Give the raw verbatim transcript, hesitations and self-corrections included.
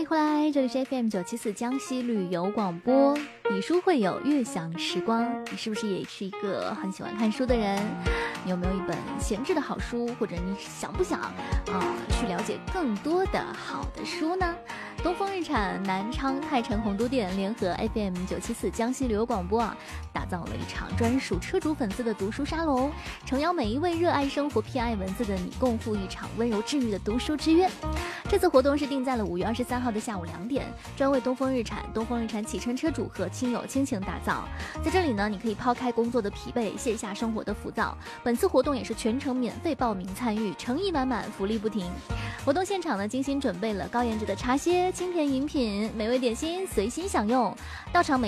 迎回来，这里是 F M 九七四江西旅游广播，以书会友，悦享时光。你是不是也是一个很喜欢看书的人？你有没有一本闲置的好书，或者你想不想啊、呃、去了解更多的好的书呢？东风日产、南昌泰城红都店联合 F M 九七四江西旅游广播啊，打造了一场专属车主粉丝的读书沙龙，诚邀每一位热爱生活、偏爱文字的你，共赴一场温柔治愈的读书之约。这次活动是定在了五月二十三号的下午两点，专为东风日产、东风日产启辰车主和亲友倾情打造。在这里呢，你可以抛开工作的疲惫，卸下生活的浮躁。本次活动也是全程免费报名参与，诚意满满，福利不停。活动现场呢，精心准备了高颜值的茶歇、清甜饮品、美味点心，随心享用。到场每